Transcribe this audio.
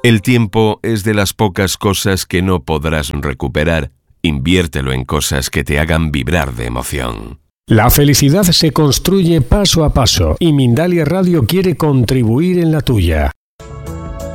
El tiempo es de las pocas cosas que no podrás recuperar. Inviértelo en cosas que te hagan vibrar de emoción. La felicidad se construye paso a paso y Mindalia Radio quiere contribuir en la tuya.